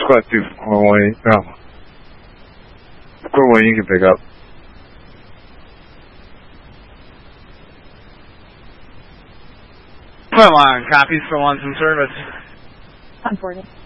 Squad 2, Squad 1, no. Squad 1, you can pick up. Come on, copies for once in service. Unfortunate.